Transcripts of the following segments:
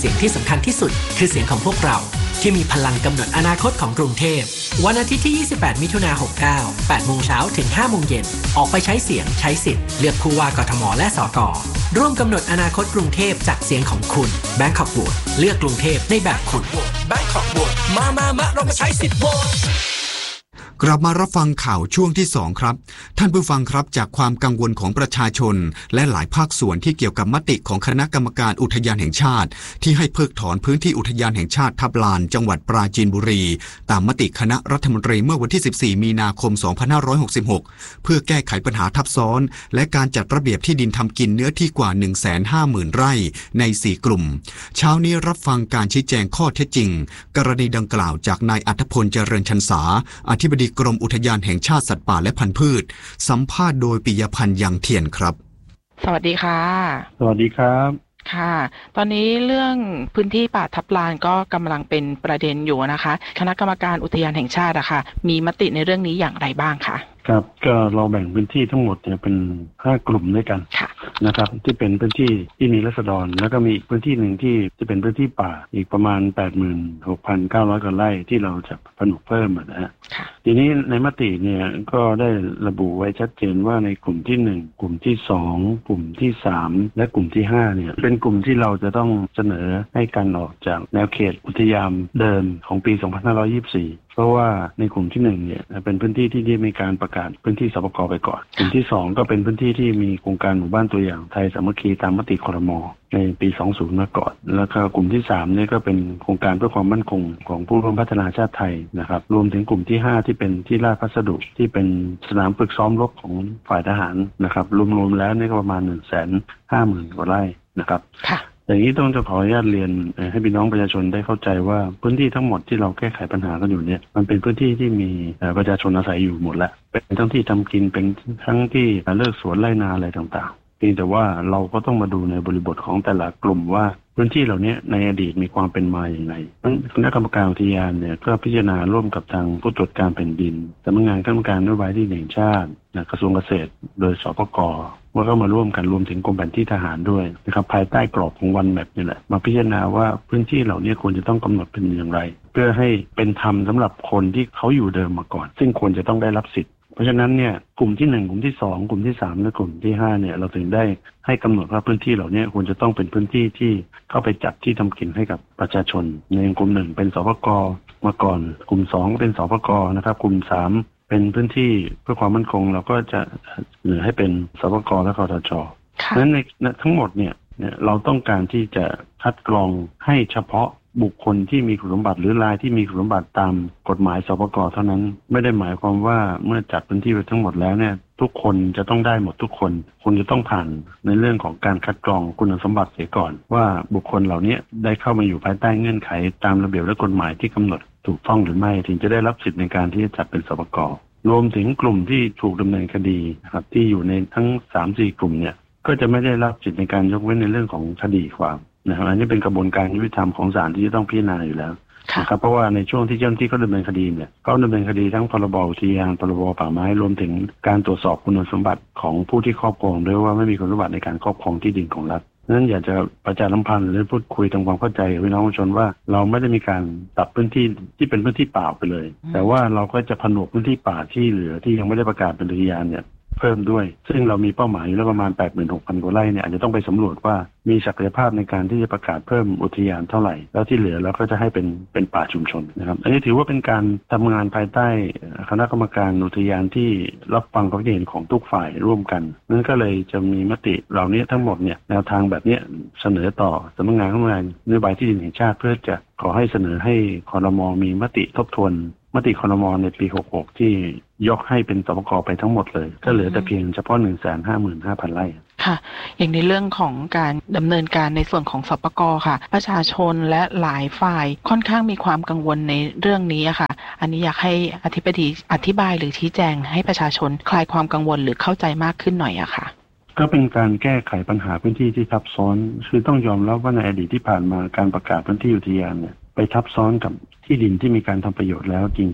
เสียงที่สำคัญที่สุดคือเสียงของพวกเราที่มีพลังกำหนดอนาคตของกรุงเทพวันอาทิตย์ที่ 28 มิถุนายน 69 8 โมงเช้าถึง 5 โมงเย็นออกไปใช้เสียงใช้สิทธิ์เลือกผู้ว่ากทมและสก.ร่วมกำหนดอนาคตกรุงเทพจากเสียงของคุณ Bangkok Vote เลือกกรุงเทพในแบบคุณ Bangkok Vote มาเรามาใช้สิทธิ์โหวตกลับมารับฟังข่าวช่วงที่2ครับท่านผู้ฟังครับจากความกังวลของประชาชนและหลายภาคส่วนที่เกี่ยวกับมติของคณะกรรมการอุทยานแห่งชาติที่ให้เพิกถอนพื้นที่อุทยานแห่งชาติทับลานจังหวัดปราจีนบุรีตามมติคณะรัฐมนตรีเมื่อวันที่14มีนาคม2566เพื่อแก้ไขปัญหาทับซ้อนและการจัดระเบียบที่ดินทำกินเนื้อที่กว่า 150,000 ไร่ใน4กลุ่มเช้านี้รับฟังการชี้แจงข้อเท็จจริงกรณีดังกล่าวจากนายอัธพลเจริญชันษาอธิบดีกรมอุทยานแห่งชาติสัตว์ป่าและพันธุ์พืชสัมภาษณ์โดยปิยพันธ์ยังเทียนครับสวัสดีค่ะสวัสดีครับค่ะตอนนี้เรื่องพื้นที่ป่าทับลานก็กำลังเป็นประเด็นอยู่นะคะคณะกรรมการอุทยานแห่งชาติอะค่ะมีมติในเรื่องนี้อย่างไรบ้างคะครับก็เราแบ่งพื้นที่ทั้งหมดเนี่ยเป็น5กลุ่มด้วยกันนะครับที่เป็นพื้นที่ที่มีราษฎรแล้วก็มีอีกพื้นที่หนึ่งที่จะเป็นพื้นที่ป่าอีกประมาณ 86,900 กว่าไร่ที่เราจะผนวกเพิ่มนะฮะทีนี้ในมติเนี่ยก็ได้ระบุไว้ชัดเจนว่าในกลุ่มที่1กลุ่มที่2กลุ่มที่3และกลุ่มที่5เนี่ยเป็นกลุ่มที่เราจะต้องเสนอให้การออกจากแนวเขตอุทยานเดิมของปี 2524เพราะว่าในกลุ่มที่1เนี่ยเป็นพื้นที่ที่มีการประกาศพื้นที่สปก.ไปก่อนกลุ่มที่2ก็เป็นพื้นที่ที่มีโครงการหมู่บ้านตัวอย่างไทยสามัคคีตามมติครม.ในปี 20 มาก่อนแล้วก็กลุ่มที่3เนี่ยก็เป็นโครงการเพื่อความมั่นคงของผู้ร่วมพัฒนาชาติไทยนะครับรวมถึงกลุ่มที่5ที่เป็นที่ราชพัสดุที่เป็นสนามฝึกซ้อมรบของฝ่ายทหารนะครับรวมๆแล้วนี่ก็ประมาณ 150,000 กว่าไร่นะครับอย่างนี้ต้องจะขออนุญาตเรียนให้พี่น้องประชาชนได้เข้าใจว่าพื้นที่ทั้งหมดที่เราแก้ไขปัญหากันอยู่เนี่ยมันเป็นพื้นที่ที่มีประชาชนอาศัยอยู่หมดแล้วเป็นทั้งที่ทำกินเป็นทั้งที่เลิกสวนไร่นาอะไรต่างๆเพียงแต่ว่าเราก็ต้องมาดูในบริบทของแต่ละกลุ่มว่าพื้นที่เหล่านี้ในอดีตมีความเป็นมาอย่างไรคณะกรรมการอุทยานเนี่ยก็พิจารณาร่วมกับทางผู้ตรวจการแผ่นดินสำนักงานคณะกรรมการนโยบายที่ดินแห่งชาติกระทรวงเกษตรโดยสปก.ว่าก็มาร่วมกันรวมถึงกรมแผนที่ทหารด้วยนะครับภายใต้กรอบของวันแมปนี่แหละมาพิจารณาว่าพื้นที่เหล่านี้ควรจะต้องกำหนดเป็นอย่างไรเพื่อให้เป็นธรรมสำหรับคนที่เขาอยู่เดิมมาก่อนซึ่งควรจะต้องได้รับสิทธิ์เพราะฉะนั้นเนี่ยกลุ่มที่1กลุ่มที่2กลุ่มที่3และกลุ่มที่5เนี่ยเราถึงได้ให้กำหนดว่าพื้นที่เหล่านี้ควรจะต้องเป็นพื้นที่ที่เข้าไปจัดที่ทำกินให้กับประชาชนในกลุ่ม1เป็นสปก.มาก่อนกลุ่ม2เป็นสปก.นะครับกลุ่ม3เป็นพื้นที่เพื่อความมั่นคงเราก็จะเสนอให้เป็นสปก.และคทช.นั้นในทั้งหมดเนี่ยเราต้องการที่จะคัดกรองให้เฉพาะบุคคลที่มีคุณสมบัติหรือรายที่มีคุณสมบัติตามกฎหมายสปก.เท่านั้นไม่ได้หมายความว่าเมื่อจัดพื้นที่ไปทั้งหมดแล้วเนี่ยทุกคนจะต้องได้หมดทุกคนคุณจะต้องผ่านในเรื่องของการคัดกรองคุณสมบัติเสียก่อนว่าบุคคลเหล่านี้ได้เข้ามาอยู่ภายใต้เงื่อนไขตามระเบียบและกฎหมายที่กำหนดถูกต้องหรือไม่ถึงจะได้รับสิทธิในการที่จะจัดเป็นสปก.รวมถึงกลุ่มที่ถูกดำเนินคดีนะครับที่อยู่ในทั้ง 3-4 กลุ่มเนี่ยก็จะไม่ได้รับสิทธิในการยกเว้นในเรื่องของคดีความนะครับอันนี้เป็นกระบวนการยุติธรรมของศาลที่จะต้องพิจารณาอยู่แล้วนะครับเพราะว่าในช่วงที่เจ้าหน้าที่เขาดำเนินคดีเนี่ยเขาดำเนินคดีทั้งพรบอุทยานพรบป่าไม้รวมถึงการตรวจสอบคุณสมบัติของผู้ที่ครอบครองด้วยว่าไม่มีคุณสมบัติในการครอบครองที่ดินของรัฐนั้นอยากจะประชาสัมพันธ์หรือพูดคุยทำความเข้าใจกับพี่น้องประชาชนว่าเราไม่ได้มีการตัดพื้นที่ที่เป็นพื้นที่เปล่าไปเลยแต่ว่าเราก็จะผนวกพื้นที่ป่าที่เหลือที่ยังไม่ได้ประกาศเป็นอุทยานเนี่ยเพิ่มด้วยซึ่งเรามีเป้าหมายอยู่แล้วประมาณ 86,000 กว่าไร่เนี่ยอาจจะต้องไปสำรวจว่ามีศักยภาพในการที่จะประกาศเพิ่มอุทยานเท่าไหร่แล้วที่เหลือเราก็จะให้เป็นป่าชุมชนนะครับอันนี้ถือว่าเป็นการทำงานภายใต้คณะกรรมการอุทยานที่รับฟังความคิดเห็นของทุกฝ่ายร่วมกันนั้นก็เลยจะมีมติเหล่านี้ทั้งหมดเนี่ยแนวทางแบบนี้เสนอต่อสำนักงานนโยบายที่ดินแห่งชาติเพื่อจะขอให้เสนอให้ครม.มีมติทบทวนมติครม.ในปี66ที่ยกให้เป็นสปก.ไปทั้งหมดเลยก็เหลือแต่เพียงเฉพาะ 155,000 ไร่ค่ะอย่างในเรื่องของการดำเนินการในส่วนของสปก.ค่ะประชาชนและหลายฝ่ายค่อนข้างมีความกังวลในเรื่องนี้ค่ะอันนี้อยากให้อธิบดีอธิบายหรือชี้แจงให้ประชาชนคลายความกังวลหรือเข้าใจมากขึ้นหน่อยอะค่ะก็เป็นการแก้ไขปัญหาพื้นที่ที่ทับซ้อนคือต้องยอมรับว่าในอดีตที่ผ่านมาการประกาศพื้นที่อุทยานเนี่ยไปทับซ้อนกับที่ดินที่มีการทำประโยชน์แล้วจริงๆ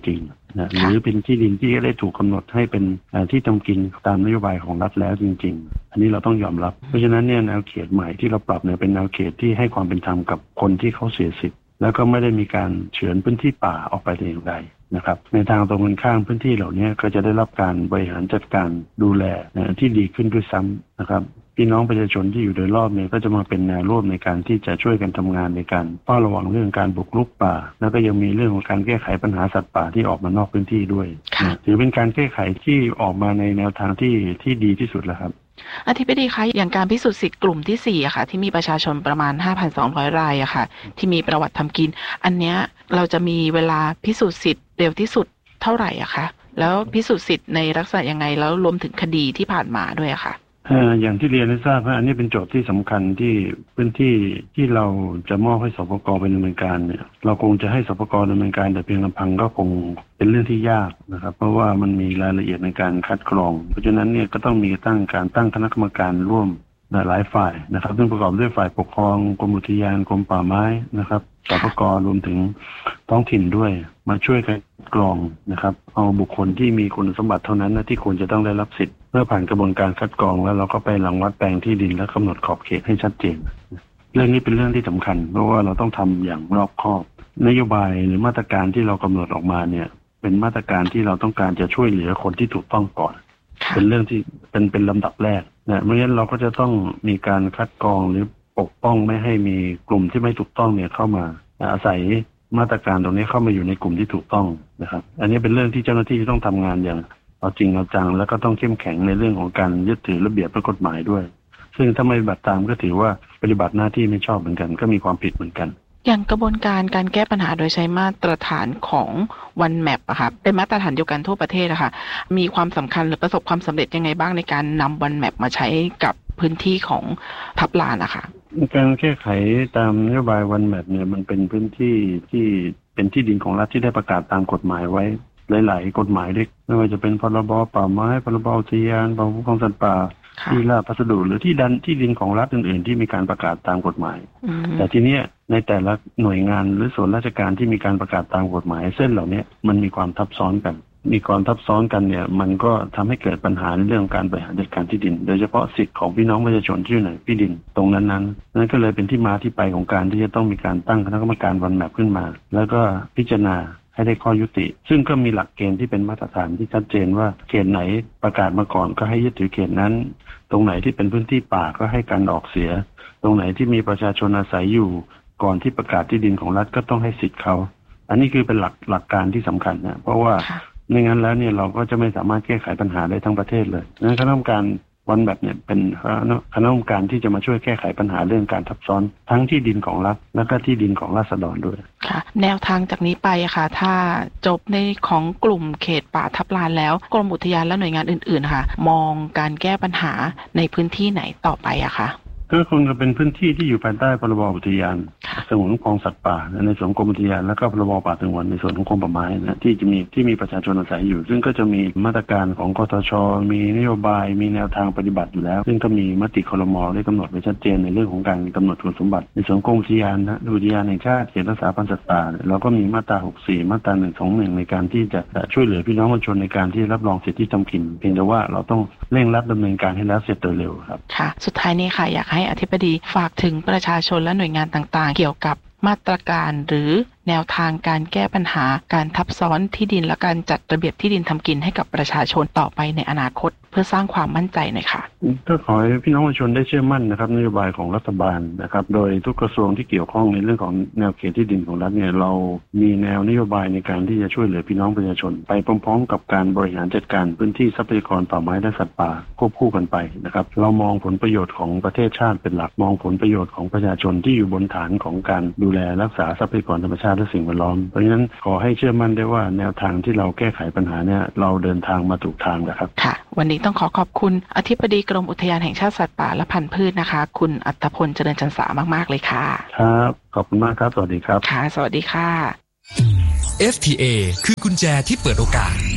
นะหรือเป็นที่ดินที่ได้ถูกกำหนดให้เป็นที่ทำกินตามนโยบายของรัฐแล้วจริงๆอันนี้เราต้องยอมรับเพราะฉะนั้นเนี่ยแนวเขตใหม่ที่เราปรับเนี่ยเป็นแนวเขตที่ให้ความเป็นธรรมกับคนที่เขาเสียสิทธิ์แล้วก็ไม่ได้มีการเฉือนพื้นที่ป่าออกไปแต่อย่างใดนะครับในทางตรงกันข้ามพื้นที่เหล่านี้ก็จะได้รับการบริหารจัดการดูแลที่ดีขึ้นด้วยซ้ำนะครับพี่น้องประชาชนที่อยู่โดยรอบเนี่ยก็จะมาเป็นแนวร่วมในการที่จะช่วยกันทำงานในการเฝ้าระวังเรื่องการบุกรุกป่าแล้วก็ยังมีเรื่องของการแก้ไขปัญหาสัตว์ป่าที่ออกมานอกพื้นที่ด้วยถือเป็นการแก้ไขที่ออกมาในแนวทางที่ดีที่สุดแล้วครับอธิบดีคะอย่างการพิสูจน์สิทธิ์กลุ่มที่4อะค่ะที่มีประชาชนประมาณ 5,200 รายอะค่ะที่มีประวัติทำกินอันเนี้ยเราจะมีเวลาพิสูจน์สิทธิ์เร็วที่สุดเท่าไหร่อะคะแล้วพิสูจน์สิทธิ์ในลักษณะยังไงแล้วรวมถึงคดีที่ผ่านมาด้วยอะค่ะอย่างที่เรียนให้ทราบว่าอันนี้เป็นโจทย์ที่สำคัญที่พื้นที่ที่เราจะมอบให้สปก.เป็นดำเนินการเนี่ยเราคงจะให้สปก.ดำเนินการแต่เพียงลำพังก็คงเป็นเรื่องที่ยากนะครับเพราะว่ามันมีรายละเอียดในการคัดกรองเพราะฉะนั้นเนี่ยก็ต้องมีการตั้งคณะกรรมการร่วมหลายฝ่ายนะครับซึ่งประกอบด้วยฝ่ายปกครองกรมอุทยานกรมป่าไม้นะครับสปก.รวมถึงท้องถิ่นด้วยมาช่วยกันกรองนะครับเอาบุคคลที่มีคุณสมบัติเท่านั้นนะที่ควรจะต้องได้รับสิทธิ์เมื่อผ่านกระบวนการคัดกรองแล้วเราก็ไปรังวัดแปลงที่ดินและกำหนดขอบเขตให้ชัดเจนเรื่องนี้เป็นเรื่องที่สำคัญเพราะว่าเราต้องทำอย่างรอบคอบนโยบายหรือมาตรการที่เรากำหนดออกมาเนี่ยเป็นมาตรการที่เราต้องการจะช่วยเหลือคนที่ถูกต้องก่อนเป็นเรื่องที่เป็นลำดับแรกนะไม่งั้นเราก็จะต้องมีการคัดกรองหรือปกป้องไม่ให้มีกลุ่มที่ไม่ถูกต้องเนี่ยเข้ามาอาศัยมาตรการตรงนี้เข้ามาอยู่ในกลุ่มที่ถูกต้องนะครับอันนี้เป็นเรื่องที่เจ้าหน้าที่ต้องทำงานอย่างเอาจริงเอาจังแล้วก็ต้องเข้มแข็งในเรื่องของการยึดถือระเบียบและกฎหมายด้วยซึ่งถ้าไม่ปฏิบัติตามก็ถือว่าปฏิบัติหน้าที่ไม่ชอบเหมือนกันก็มีความผิดเหมือนกันอย่างกระบวนการการแก้ปัญหาโดยใช้มาตรฐานของ One Map อะค่ะเป็นมาตรฐานเดียวกันทั่วประเทศอะค่ะมีความสำคัญหรือประสบความสำเร็จยังไงบ้างในการนำ One Map มาใช้กับพื้นที่ของทับลานอะค่ะการแก้ไขตามนโยบาย One Map เนี่ยมันเป็นพื้นที่ที่เป็นที่ดินของรัฐที่ได้ประกาศตามกฎหมายไว้หลายๆกฎหมายด้วยไม่ว่าจะเป็นพรบป่าไม้พรบอุทยานพรบคุ้มครองสัตว์ป่าที่ราชพัสดุหรือที่ดินของรัฐอื่นๆที่มีการประกาศตามกฎหมายแต่ทีนี้ในแต่ละหน่วยงานหรือส่วนราชการที่มีการประกาศตามกฎหมายเส้นเหล่านี้มันมีความทับซ้อนกันเนี่ยมันก็ทำให้เกิดปัญหาในเรื่องการบริหารจัดการที่ดินโดยเฉพาะสิทธิของพี่น้องประชาชนที่อยู่ในที่ดินตรงนั้นนั่นก็เลยเป็นที่มาที่ไปของการที่จะต้องมีการตั้งคณะกรรมการOne Mapขึ้นมาแล้วก็พิจารณาให้ได้ข้อยุติซึ่งก็มีหลักเกณฑ์ที่เป็นมาตรฐานที่ชัดเจนว่าเขตไหนประกาศมาก่อนก็ให้ยึดถือเขตนั้นตรงไหนที่เป็นพื้นที่ป่าก็ให้การออกเสียตรงไหนที่มีประชาชนอาศัยอยู่ก่อนที่ประกาศที่ดินของรัฐก็ต้องให้สิทธิ์เขาอันนี้คือเป็นหลักการที่สำคัญนะเพราะว่าไม่งั้นแล้วเนี่ยเราก็จะไม่สามารถแก้ไขปัญหาได้ทั้งประเทศเลยนั้นคณะกรรมการOne Mapเนี่ยเป็นคณะกรรมการที่จะมาช่วยแก้ไขปัญหาเรื่องการทับซ้อนทั้งที่ดินของรัฐและก็ที่ดินของราษฎรด้วยค่ะแนวทางจากนี้ไปอะค่ะถ้าจบในของกลุ่มเขตป่าทับลานแล้วกรมอุทยานและหน่วยงานอื่นๆค่ะมองการแก้ปัญหาในพื้นที่ไหนต่อไปอะคะก็คงจะเป็นพื้นที่ที่อยู่ภายใต้พรบอุทยานสงวนคุ้มครองสัตว์ป่าในส่วนกรมอุทยานแล้วก็พรบป่าสงวนในส่วนของกรมป่าไม้นะที่มีประชาชนอาศัยอยู่ซึ่งก็จะมีมาตรการของกทช.มีนโยบายมีแนวทางปฏิบัติอยู่แล้วซึ่งก็มีมติครม.ได้กำหนดไว้ชัดเจนในเรื่องของการกำหนดคุณสมบัติในส่วนกรมอุทยานนะอุทยานแห่งชาติเขตรักษาพันธุ์สัตว์ป่าเราก็มีมาตรา64มาตรา121ในการที่จะช่วยเหลือพี่น้องประชาชนในการที่รับรองสิทธิทำกินเพียงแต่ว่าเราต้องเร่งรัดดำเนินการให้แล้วเสร็จโดยเร็วครับค่ะสุดท้ายนี้ค่ะอยากให้อธิบดีฝากถึงประชาชนและหน่วยงานต่างๆเกี่ยวกับมาตรการหรือแนวทางการแก้ปัญหาการทับซ้อนที่ดินและการจัดระเบียบที่ดินทำกินให้กับประชาชนต่อไปในอนาคตเพื่อสร้างความมั่นใจหน่อยค่ะก็ขอให้พี่น้องประชาชนได้เชื่อมั่นนะครับนโยบายของรัฐบาลนะครับโดยทุกกระทรวงที่เกี่ยวข้องในเรื่องของแนวเขตที่ดินของรัฐเนี่ยเรามีแนวนโยบายในการที่จะช่วยเหลือพี่น้องประชาชนไปพร้อมๆกับการบริหารจัดการพื้นที่ทรัพยากรป่าไม้และสัตว์ป่าควบคู่กันไปนะครับเรามองผลประโยชน์ของประเทศชาติเป็นหลักมองผลประโยชน์ของประชาชนที่อยู่บนฐานของการดูแลรักษาทรัพยากรธรรมชาติและสิ่งแวดล้อมเพราะฉะนั้นขอให้เชื่อมั่นได้ว่าแนวทางที่เราแก้ไขปัญหาเนี่ยเราเดินทางมาถูกทางนะครับค่ะวันนี้ต้องขอบคุณอธิบดีกรมอุทยานแห่งชาติสัตว์ป่าและพันธุ์พืชนะคะคุณอัฏฐพลเจริญจันสามากๆเลยค่ะครับขอบคุณมากครับสวัสดีครับค่ะสวัสดีค่ะ FTA คือกุญแจที่เปิดโอกาส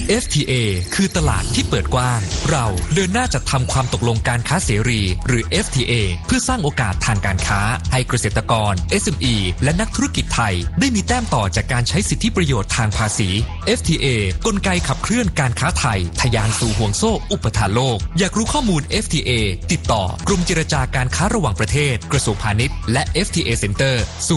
FTA คือตลาดที่เปิดกว้างเราเดินหน้าจัดทำความตกลงการค้าเสรีหรือ FTA เพื่อสร้างโอกาสทางการค้าให้เกษตรกร SME และนักธุรกิจไทยได้มีแต้มต่อจากการใช้สิทธิประโยชน์ทางภาษี FTA กลไกขับเคลื่อนการค้าไทยทะยานสู่ห่วงโซ่อุปทานโลกอยากรู้ข้อมูล FTA ติดต่อกรมเจรจาการค้าระหว่างประเทศกระทรวงพาณิชย์และ FTA Center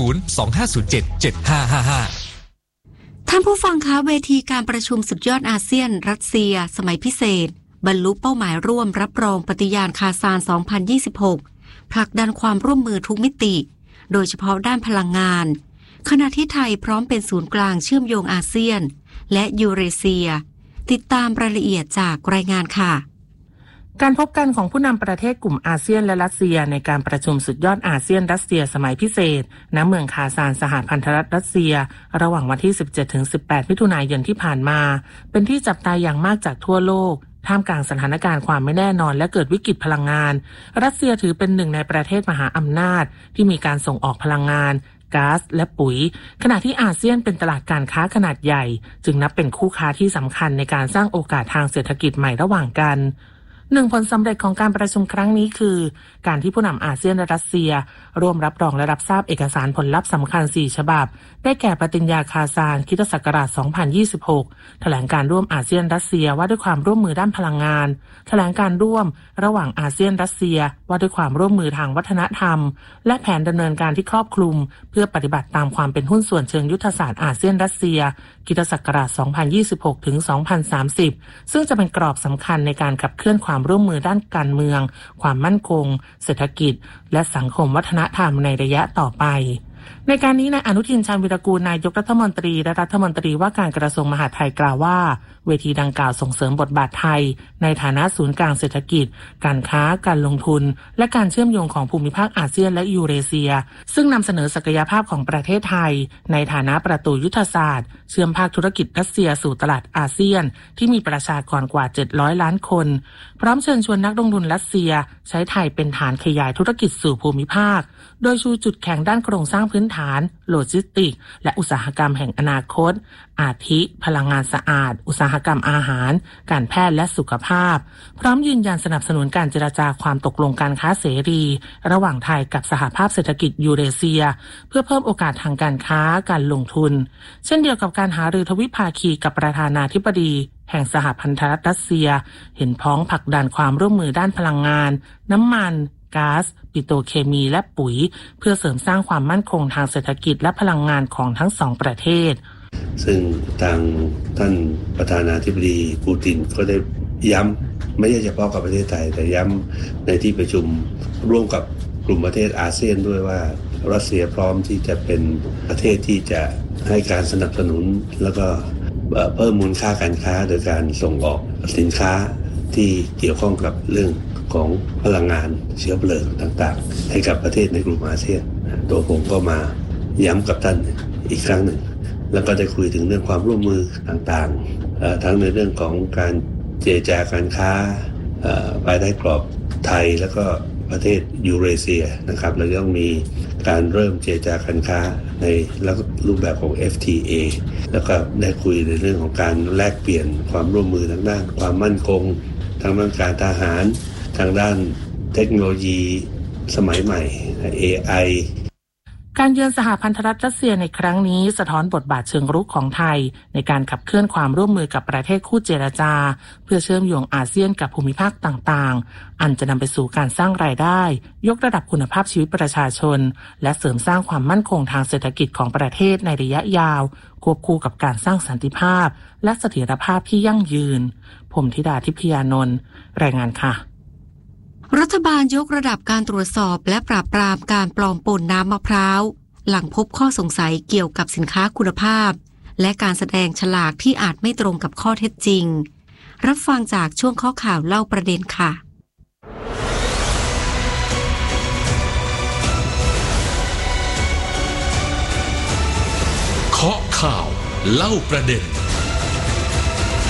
025077555 ท่านผู้ฟังคะเวทีการประชุมสุดยอดอาเซียนรัสเซียสมัยพิเศษบรรลุเป้าหมายร่วมรับรองปฏิญาณคาซาน 2026 ผลักดันความร่วมมือทุกมิติโดยเฉพาะด้านพลังงานขณะที่ไทยพร้อมเป็นศูนย์กลางเชื่อมโยงอาเซียนและยูเรเซียติดตามรายละเอียดจากรายงานค่ะการพบกันของผู้นำประเทศกลุ่มอาเซียนและรัสเซียในการประชุมสุดยอดอาเซียนรัสเซียสมัยพิเศษณเมืองคาซานสหพันธรัฐรัสเซียระหว่างวันที่ 17-18 มิถุนายนที่ผ่านมาเป็นที่จับตาอย่างมากจากทั่วโลกท่ามกลางสถานการณ์ความไม่แน่นอนและเกิดวิกฤตพลังงานรัสเซียถือเป็นหนึ่งในประเทศมหาอำนาจที่มีการส่งออกพลังงานก๊าซและปุ๋ยขณะที่อาเซียนเป็นตลาดการค้าขนาดใหญ่จึงนับเป็นคู่ค้าที่สำคัญในการสร้างโอกาสทางเศรษฐกิจใหม่ระหว่างกันหนึ่งผลสำเร็จของการประชุมครั้งนี้คือการที่ผู้นำอาเซียนและรัสเซียร่วมรับรองและรับทราบเอกสารผลลัพธ์สำคัญ4ฉบับได้แก่ปฏิญญาคาซานคริสตศักราช 2026 แถลงการร่วมอาเซียนรัสเซียว่าด้วยความร่วมมือด้านพลังงานแถลงการร่วมระหว่างอาเซียนรัสเซียว่าด้วยความร่วมมือทางวัฒนธรรมและแผนดำเนินการที่ครอบคลุมเพื่อปฏิบัติตามความเป็นหุ้นส่วนเชิงยุทธศาสตร์อาเซียนรัสเซียคริสตศักราช 2026 ถึง 2030 ซึ่งจะเป็นกรอบสำคัญในการขับเคลื่อนความร่วมมือด้านการเมืองความมั่นคงเศรษฐกิจและสังคมวัฒนธรรมในระยะต่อไปในการนี้นายอนุทินชาญวิรากูลนายกรัฐมนตรีและรัฐมนตรีว่าการกระทรวงมหาดไทยกล่าวว่าเวทีดังกล่าวส่งเสริมบทบาทไทยในฐานะศูนย์กลางเศรษฐกิจการค้าการลงทุนและการเชื่อมโยงของภูมิภาคอาเซียนและยูเรเซียซึ่งนำเสนอศักยภาพของประเทศไทยในฐานะประตูยุทธศาสตร์เชื่อมภาคธุรกิจรัสเซียสู่ตลาดอาเซียนที่มีประชากรกว่า700ล้านคนพร้อมเชิญชวนนักลงทุนรัสเซียใช้ไทยเป็นฐานขยายธุรกิจสู่ภูมิภาคโดยชูจุดแข็งด้านโครงสร้างพื้นฐานโลจิสติกส์และอุตสาหกรรมแห่งอนาคตอาทิพลังงานสะอาดอุตสาหกรรมอาหารการแพทย์และสุขภาพพร้อมยืนยันสนับสนุนการเจรจาความตกลงการค้าเสรีระหว่างไทยกับสหภาพเศรษฐกิจยูเรเซียเพื่อเพิ่มโอกาสทางการค้าการลงทุนเช่นเดียวกับการหารือทวิภาคีกับประธานาธิบดีแห่งสหพันธรัฐรัสเซียเห็นพ้องผลักดันความร่วมมือด้านพลังงานน้ำมันก๊าซปิโตรเคมีและปุ๋ยเพื่อเสริมสร้างความมั่นคงทางเศรษฐกิจและพลังงานของทั้งสองประเทศซึ่งทางท่านประธานาธิบดีปูตินก็ได้ย้ำไม่ใช่เฉพาะกับประเทศไทยแต่ย้ำในที่ประชุมร่วมกับกลุ่มประเทศอาเซียนด้วยว่ารัสเซียพร้อมที่จะเป็นประเทศที่จะให้การสนับสนุนแล้วก็เพิ่มมูลค่าการค้าโดยการส่งออกสินค้าที่เกี่ยวข้องกับเรื่องของพลังงานเชื้อเพลิงต่างๆให้กับประเทศในกลุ่มอาเซียนตัวผมก็มาย้ำกับท่านอีกครั้งหนึ่งแล้วก็ได้คุยถึงเรื่องความร่วมมือต่างๆทั้งในเรื่องของการเจรจาการค้าภายใต้กรอบไทยแล้วก็ประเทศยูเรเซียนะครับแล้วยังมีการเริ่มเจรจาการค้าในรูปแบบของ FTA แล้วก็ได้คุยในเรื่องของการแลกเปลี่ยนความร่วมมือทางด้านความมั่นคงทางด้านการทหารทางด้านเทคโนโลยีสมัยใหม่ AI การเยือนสหพันธรัฐรัสเซียในครั้งนี้สะท้อนบทบาทเชิงรุกของไทยในการขับเคลื่อนความร่วมมือกับประเทศคู่เจรจาเพื่อเชื่อมโยงอาเซียนกับภูมิภาคต่างๆอันจะนำไปสู่การสร้างรายได้ยกระดับคุณภาพชีวิตประชาชนและเสริมสร้างความมั่นคงทางเศรษฐกิจของประเทศในระยะยาวควบคู่กับการสร้างสันติภาพและเสถียรภาพที่ยั่งยืนผมธิดาทิพยานนท์รายงานค่ะรัฐบาลยกระดับการตรวจสอบและปราบปรามการปลอมปนน้ำมะพร้าวหลังพบข้อสงสัยเกี่ยวกับสินค้าคุณภาพและการแสดงฉลากที่อาจไม่ตรงกับข้อเท็จจริงรับฟังจากช่วงข้อข่าวเล่าประเด็นค่ะเคาะข่าวเล่าประเด็น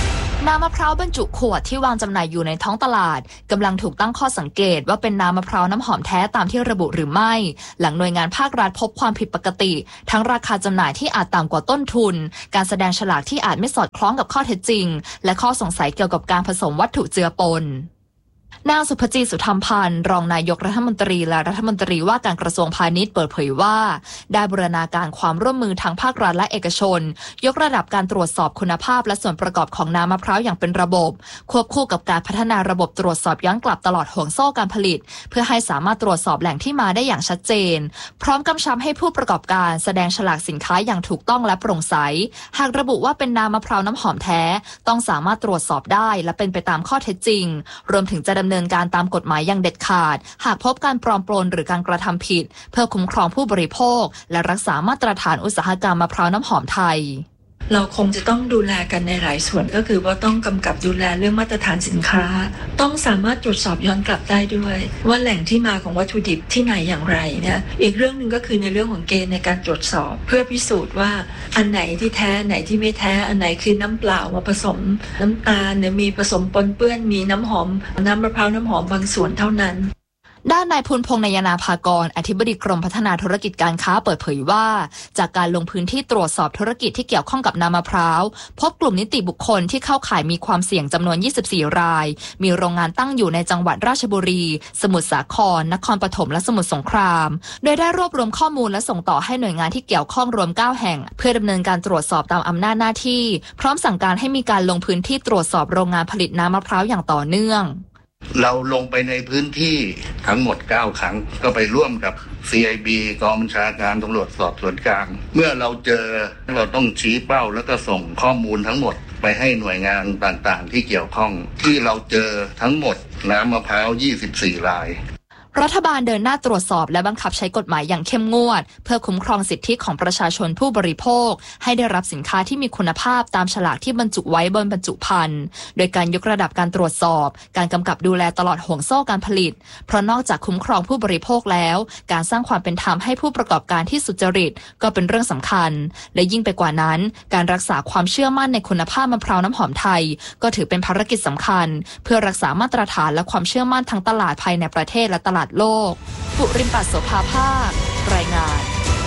น้ำมะพร้าวบรรจุขวดที่วางจำหน่ายอยู่ในท้องตลาดกำลังถูกตั้งข้อสังเกตว่าเป็นน้ำมะพร้าวน้ำหอมแท้ตามที่ระบุหรือไม่หลังหน่วยงานภาครัฐพบความผิดปกติทั้งราคาจำหน่ายที่อาจต่ำกว่าต้นทุนการแสดงฉลากที่อาจไม่สอดคล้องกับข้อเท็จจริงและข้อสงสัยเกี่ยวกับการผสมวัตถุเจือปนนางสุภจี สุธรรมพันธ์รองนายกรัฐมนตรีและรัฐมนตรีว่าการกระทรวงพาณิชย์เปิดเผยว่าได้บูรณาการความร่วมมือทางภาครัฐและเอกชนยกระดับการตรวจสอบคุณภาพและส่วนประกอบของน้ำมะพร้าวอย่างเป็นระบบควบคู่กับการพัฒนาระบบตรวจสอบย้อนกลับตลอดห่วงโซ่การผลิตเพื่อให้สามารถตรวจสอบแหล่งที่มาได้อย่างชัดเจนพร้อมกำชับให้ผู้ประกอบการแสดงฉลากสินค้าอย่างถูกต้องและโปร่งใสหากระบุว่าเป็นน้ำมะพร้าวน้ำหอมแท้ต้องสามารถตรวจสอบได้และเป็นไปตามข้อเท็จจริงรวมถึงจะดำเนินการตามกฎหมายอย่างเด็ดขาดหากพบการปลอมปลนหรือการกระทำผิดเพื่อคุ้มครองผู้บริโภคและรักษามาตรฐานอุตสาหกรรมมะพร้าวน้ำหอมไทยเราคงจะต้องดูแลกันในหลายส่วนก็คือว่าต้องกำกับดูแลเรื่องมาตรฐานสินค้าต้องสามารถตรวจสอบย้อนกลับได้ด้วยว่าแหล่งที่มาของวัตถุดิบที่ไหนอย่างไรเนี่ยอีกเรื่องนึงก็คือในเรื่องของเกณฑ์ในการตรวจสอบเพื่อพิสูจน์ว่าอันไหนที่แท้ไหนที่ไม่แท้อันไหนคือน้ำเปล่ามาผสมน้ำตาลเนี่ยมีผสมปนเปื้อนมีน้ำหอมน้ำมะพร้าวน้ำหอมบางส่วนเท่านั้นด้านนายภูลพงษ์นายนาภากรอธิบดีกรมพัฒนาธุรกิจการค้าเปิดเผยว่าจากการลงพื้นที่ตรวจสอบธุรกิจที่เกี่ยวข้องกับน้ำมะพร้าวพบกลุ่มนิติบุคคลที่เข้าข่ายมีความเสี่ยงจำนวน24รายมีโรงงานตั้งอยู่ในจังหวัดราชบุรีสมุทรสาครนครปฐมและสมุทรสงครามโดยได้รวบรวมข้อมูลและส่งต่อให้หน่วยงานที่เกี่ยวข้องรวม9แห่งเพื่อดำเนินการตรวจสอบตามอำนาจหน้าที่พร้อมสั่งการให้มีการลงพื้นที่ตรวจสอบโรงงานผลิตน้ำมะพร้าวอย่างต่อเนื่องเราลงไปในพื้นที่ทั้งหมด9ครั้งก็ไปร่วมกับ CIB กองบัญชาการตำรวจสอบสวนกลางเมื่อเราเจอเราต้องชี้เป้าแล้วก็ส่งข้อมูลทั้งหมดไปให้หน่วยงานต่างๆที่เกี่ยวข้องที่เราเจอทั้งหมดน้ำมะพร้าว24รายรัฐบาลเดินหน้าตรวจสอบและบังคับใช้กฎหมายอย่างเข้มงวดเพื่อคุ้มครองสิทธิของประชาชนผู้บริโภคให้ได้รับสินค้าที่มีคุณภาพตามฉลากที่บรรจุไว้บนบรรจุภัณฑ์โดยการยกระดับการตรวจสอบการกำกับดูแลตลอดห่วงโซ่การผลิตเพราะนอกจากคุ้มครองผู้บริโภคแล้วการสร้างความเป็นธรรมให้ผู้ประกอบการที่สุจริตก็เป็นเรื่องสำคัญและยิ่งไปกว่านั้นการรักษาความเชื่อมั่นในคุณภาพมะพร้าวน้ำหอมไทยก็ถือเป็นภารกิจสำคัญเพื่อรักษามาตรฐานและความเชื่อมั่นทั้งตลาดภายในประเทศและตลาดโลกปุริมปัสโสภาภาครายงาน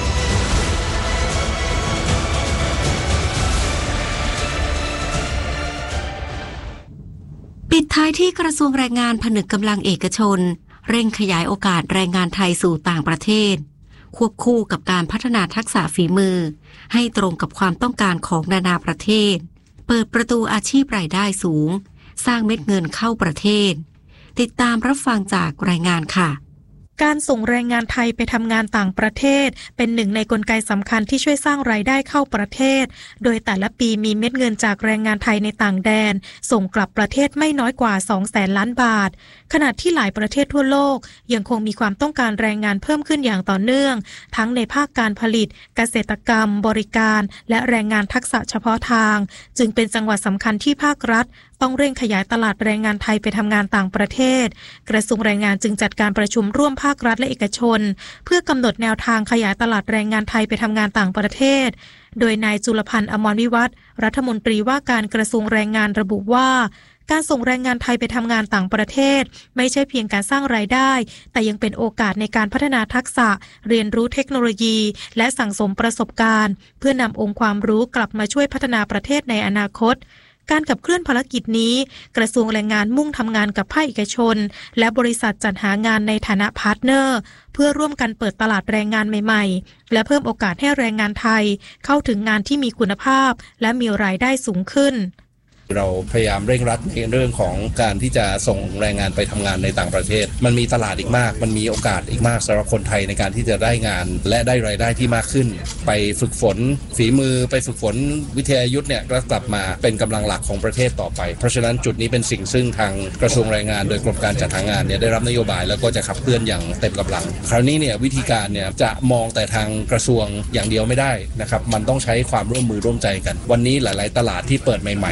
ปิดท้ายที่กระทรวงแรงงานผนึกกำลังเอกชนเร่งขยายโอกาสแรงงานไทยสู่ต่างประเทศควบคู่กับการพัฒนาทักษะฝีมือให้ตรงกับความต้องการของนานาประเทศเปิดประตูอาชีพรายได้สูงสร้างเม็ดเงินเข้าประเทศติดตามรับฟังจากรายงานค่ะการส่งแรงงานไทยไปทำงานต่างประเทศเป็นหนึ่งในกลไกสำคัญที่ช่วยสร้างรายได้เข้าประเทศโดยแต่ละปีมีเม็ดเงินจากแรงงานไทยในต่างแดนส่งกลับประเทศไม่น้อยกว่า 200,000 ล้านบาทขณะที่หลายประเทศทั่วโลกยังคงมีความต้องการแรงงานเพิ่มขึ้นอย่างต่อเนื่องทั้งในภาคการผลิตเกษตรกรรมบริการและแรงงานทักษะเฉพาะทางจึงเป็นจังหวะสำคัญที่ภาครัฐต้องเร่งขยายตลาดแรงงานไทยไปทำงานต่างประเทศกระทรวงแรงงานจึงจัดการประชุมร่วมภาครัฐและเอกชนเพื่อกำหนดแนวทางขยายตลาดแรงงานไทยไปทำงานต่างประเทศโดยนายจุลพันธ์อมรวิวัฒน์รัฐมนตรีว่าการกระทรวงแรงงานระบุว่าการส่งแรงงานไทยไปทำงานต่างประเทศไม่ใช่เพียงการสร้างรายได้แต่ยังเป็นโอกาสในการพัฒนาทักษะเรียนรู้เทคโนโลยีและสั่งสมประสบการณ์เพื่อนำองค์ความรู้กลับมาช่วยพัฒนาประเทศในอนาคตการขับเคลื่อนภารกิจนี้กระทรวงแรงงานมุ่งทำงานกับภาคเอกชนและบริษัทจัดหางานในฐานะพาร์ทเนอร์เพื่อร่วมกันเปิดตลาดแรงงานใหม่ๆและเพิ่มโอกาสให้แรงงานไทยเข้าถึงงานที่มีคุณภาพและมีรายได้สูงขึ้นเราพยายามเร่งรัดในเรื่องของการที่จะส่งแรงงานไปทำงานในต่างประเทศมันมีตลาดอีกมากมันมีโอกาสอีกมากสำหรับคนไทยในการที่จะได้งานและได้รายได้ที่มากขึ้นไปฝึกฝนฝีมือไปฝึกฝนวิทยายุทธ์เนี่ยก็กลับมาเป็นกำลังหลักของประเทศต่อไปเพราะฉะนั้นจุดนี้เป็นสิ่งซึ่งทางกระทรวงแรงงานโดยกรมการจัดหางานเนี่ยได้รับนโยบายแล้วก็จะขับเคลื่อนอย่างเต็มกำลังคราวนี้เนี่ยวิธีการเนี่ยจะมองแต่ทางกระทรวงอย่างเดียวไม่ได้นะครับมันต้องใช้ความร่วมมือร่วมใจกันวันนี้หลายๆตลาดที่เปิดใหม่ๆเนี่ยต้อง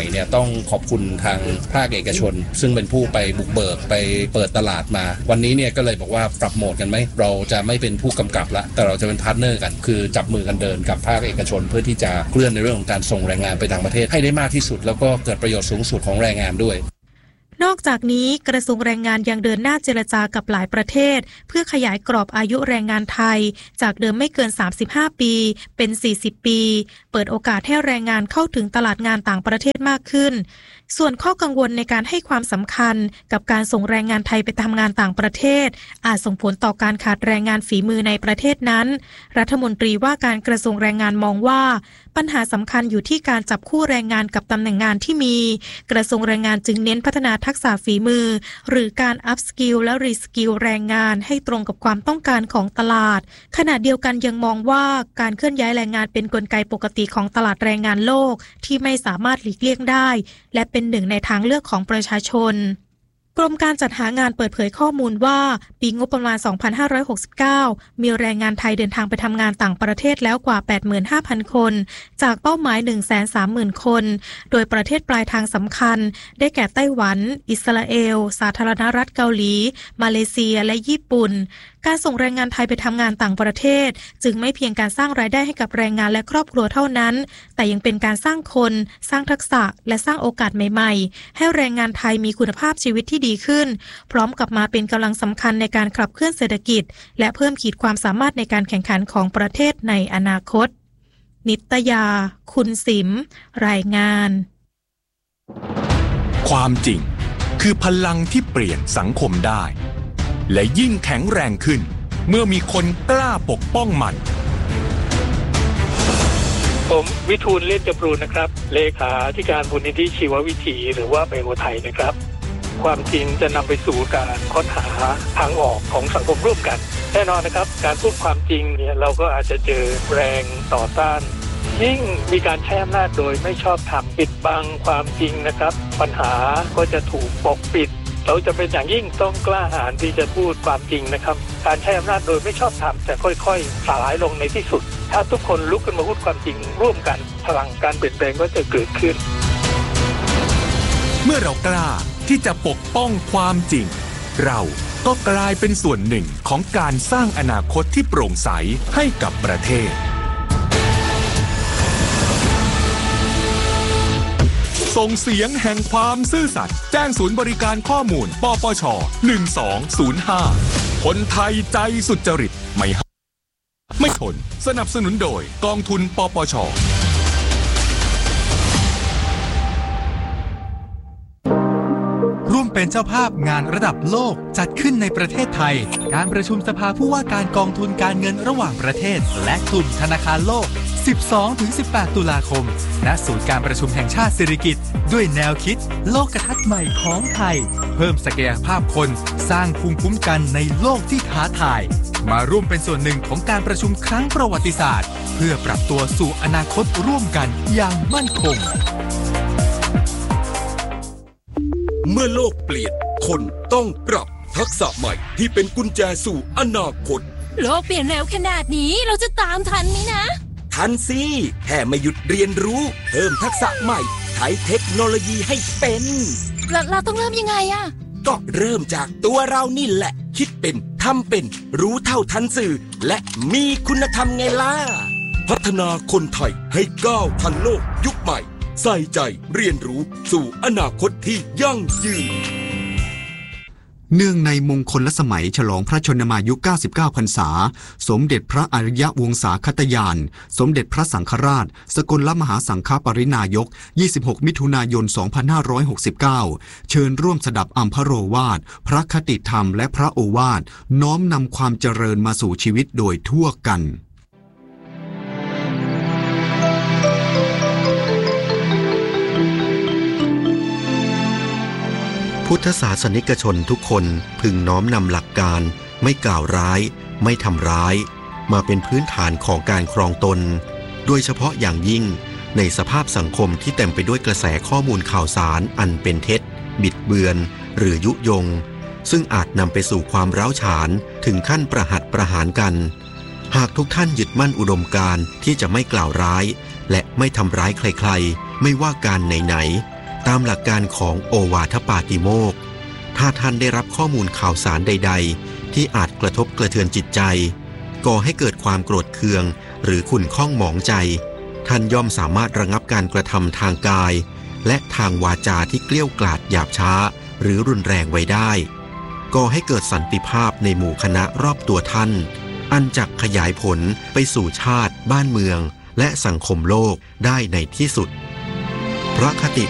ต้องขอบคุณทางภาคเอกชนซึ่งเป็นผู้ไปบุกเบิกไปเปิดตลาดมาวันนี้เนี่ยก็เลยบอกว่าปรับโหมดกันไหมเราจะไม่เป็นผู้กำกับละแต่เราจะเป็นพาร์ทเนอร์กันคือจับมือกันเดินกับภาคเอกชนเพื่อที่จะเคลื่อนในเรื่องของการส่งแรงงานไปต่างประเทศให้ได้มากที่สุดแล้วก็เกิดประโยชน์สูงสุดของแรงงานด้วยนอกจากนี้กระทรวงแรงงานยังเดินหน้าเจรจากับหลายประเทศเพื่อขยายกรอบอายุแรงงานไทยจากเดิมไม่เกิน35ปีเป็น40ปีเปิดโอกาสให้แรงงานเข้าถึงตลาดงานต่างประเทศมากขึ้นส่วนข้อกังวลในการให้ความสำคัญกับการส่งแรงงานไทยไปทำงานต่างประเทศอาจส่งผลต่อการขาดแรงงานฝีมือในประเทศนั้นรัฐมนตรีว่าการกระทรวงแรงงานมองว่าปัญหาสำคัญอยู่ที่การจับคู่แรงงานกับตำแหน่งงานที่มีกระทรวงแรงงานจึงเน้นพัฒนาทักษะฝีมือหรือการอัพสกิลและรีสกิลแรงงานให้ตรงกับความต้องการของตลาดขณะเดียวกันยังมองว่าการเคลื่อนย้ายแรงงานเป็นกลไกปกติของตลาดแรงงานโลกที่ไม่สามารถหลีกเลี่ยงได้และเป็นหนึ่งในทางเลือกของประชาชนกรมการจัดหางานเปิดเผยข้อมูลว่าปีงบประมาณ 2569 มีแรงงานไทยเดินทางไปทำงานต่างประเทศแล้วกว่า 85,000 คนจากเป้าหมาย 130,000 คนโดยประเทศปลายทางสำคัญได้แก่ไต้หวันอิสราเอลสาธารณรัฐเกาหลีมาเลเซียและญี่ปุ่นการส่งแรงงานไทยไปทำงานต่างประเทศจึงไม่เพียงการสร้างรายได้ให้กับแรงงานและครอบครัวเท่านั้นแต่ยังเป็นการสร้างคนสร้างทักษะและสร้างโอกาสใหม่ๆให้แรงงานไทยมีคุณภาพชีวิตที่ดีขึ้นพร้อมกับมาเป็นกำลังสำคัญในการขับเคลื่อนเศรษฐกิจและเพิ่มขีดความสามารถในการแข่งขันของประเทศในอนาคตนิตยาคุณสิมรายงานความจริงคือพลังที่เปลี่ยนสังคมได้และยิ่งแข็งแรงขึ้นเมื่อมีคนกล้าปกป้องมันผมวิทูลเล่นจำรูนนะครับเลขาธิการมูลนิธิชีววิถีหรือว่าไบโอไทยนะครับความจริงจะนำไปสู่การค้นหาทางออกของสังคมร่วมกันแน่นอนนะครับการพูดความจริงเนี่ยเราก็อาจจะเจอแรงต่อต้านยิ่งมีการใช้อำนาจโดยไม่ชอบธรรมปิดบังความจริงนะครับปัญหาก็จะถูกปกปิดเราจะเป็นอย่างยิ่งต้องกล้าหาญที่จะพูดความจริงนะครับการใช้อำนาจโดยไม่ชอบธรรมจะค่อยๆสลายลงในที่สุดถ้าทุกคนลุกขึ้นมาพูดความจริงร่วมกันพลังการเปลี่ยนแปลงก็จะเกิดขึ้นเมื่อเรากล้าที่จะปกป้องความจริงเราก็กลายเป็นส่วนหนึ่งของการสร้างอนาคตที่โปร่งใสให้กับประเทศส่งเสียงแห่งความซื่อสัตย์แจ้งศูนย์บริการข้อมูลปปช1205คนไทยใจสุจริตไม่ทนสนับสนุนโดยกองทุนปปชร่วมเป็นเจ้าภาพงานระดับโลกจัดขึ้นในประเทศไทยการประชุมสภาผู้ว่าการกองทุนการเงินระหว่างประเทศและกลุ่มธนาคารโลก 12-18 ตุลาคมณศูนย์การประชุมแห่งชาติสิริกิติ์ด้วยแนวคิดโลกทัศน์ใหม่ของไทยเพิ่มศักยภาพคนสร้างภูมิคุ้มกันในโลกที่ท้าทายมาร่วมเป็นส่วนหนึ่งของการประชุมครั้งประวัติศาสตร์เพื่อปรับตัวสู่อนาคตร่วมกันอย่างมั่นคงเมื่อโลกเปลี่ยนคนต้องปรับทักษะใหม่ที่เป็นกุญแจสู่อนาคตโลกเปลี่ยนเร็วขนาดนี้เราจะตามทันไหมนะทันสิแค่ไม่หยุดเรียนรู้เพิ่มทักษะใหม่ใช้เทคโนโลยีให้เป็นเราต้องเริ่มยังไงอะก็เริ่มจากตัวเรานี่แหละคิดเป็นทำเป็นรู้เท่าทันสื่อและมีคุณธรรมไงล่ะพัฒนาคนไทยให้ก้าวทันโลกยุคใหม่ใส่ใจเรียนรู้สู่อนาคตที่ยั่งยืนเนื่องในมงคลสมัยฉลองพระชนมายุ99 พรรษาสมเด็จพระอริยวงศาคตยานสมเด็จพระสังฆราชสกลมหาสังฆปรินายก26 มิถุนายน 2569เชิญร่วมสดับอัมพโรวาทพระคติธรรมและพระโอวาทน้อมนำความเจริญมาสู่ชีวิตโดยทั่วกันพุทธศาสนิกชนทุกคนพึงน้อมนำหลักการไม่กล่าวร้ายไม่ทำร้ายมาเป็นพื้นฐานของการครองตนโดยเฉพาะอย่างยิ่งในสภาพสังคมที่เต็มไปด้วยกระแสข้อมูลข่าวสารอันเป็นเท็จบิดเบือนหรือยุยงซึ่งอาจนำไปสู่ความร้าวฉานถึงขั้นประหัตประหารกันหากทุกท่านยึดมั่นอุดมการณ์ที่จะไม่กล่าวร้ายและไม่ทำร้ายใครๆไม่ว่าการไหนๆตามหลักการของโอวาทปาติโมกข์ถ้าท่านได้รับข้อมูลข่าวสารใดๆที่อาจกระทบกระเทือนจิตใจก่อให้เกิดความโกรธเคืองหรือขุ่นข้องหมองใจท่านย่อมสามารถระงับการกระทำทางกายและทางวาจาที่เกลี้ยวกล่อมหยาบช้าหรือรุนแรงไว้ได้ก่อให้เกิดสันติภาพในหมู่คณะรอบตัวท่านอันจักขยายผลไปสู่ชาติบ้านเมืองและสังคมโลกได้ในที่สุดพระคติ